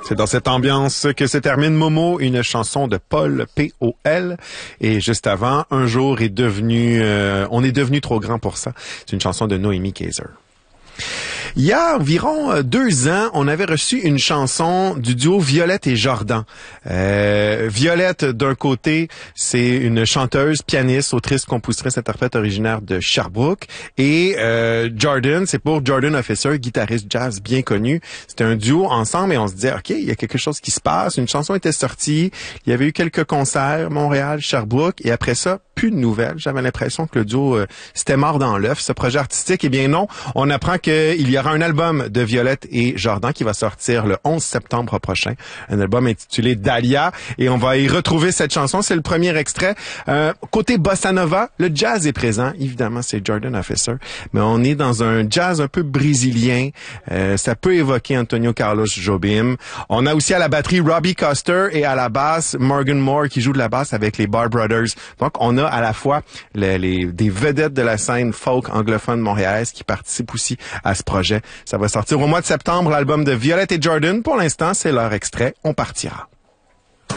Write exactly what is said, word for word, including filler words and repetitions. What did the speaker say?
C'est dans cette ambiance que se termine Momo, une chanson de Paul P O L. Et juste avant, Un jour est devenu, euh, on est devenu trop grand pour ça. C'est une chanson de Noémie Kaiser. Il y a environ deux ans, on avait reçu une chanson du duo Violette et Jordan. Euh, Violette, d'un côté, c'est une chanteuse, pianiste, autrice, compositrice, interprète originaire de Sherbrooke. Et euh, Jordan, c'est pour Jordan Officer, guitariste jazz bien connu. C'était un duo ensemble et on se disait, OK, il y a quelque chose qui se passe. Une chanson était sortie. Il y avait eu quelques concerts, Montréal, Sherbrooke. Et après ça, plus de nouvelles. J'avais l'impression que le duo, euh, c'était mort dans l'œuf, ce projet artistique. Eh bien non, on apprend qu'il y aura un album de Violette et Jordan qui va sortir le onze septembre prochain. Un album intitulé Dahlia. Et on va y retrouver cette chanson. C'est le premier extrait. Euh, côté bossa nova, le jazz est présent. Évidemment, c'est Jordan Officer. Mais on est dans un jazz un peu brésilien. Euh, ça peut évoquer Antonio Carlos Jobim. On a aussi à la batterie Robbie Coster et à la basse Morgan Moore qui joue de la basse avec les Bar Brothers. Donc, on a à la fois les, les, des vedettes de la scène folk anglophone montréalaise qui participent aussi à ce projet. Ça va sortir au mois de septembre, l'album de Violette et Jordan. Pour l'instant, c'est leur extrait. On partira.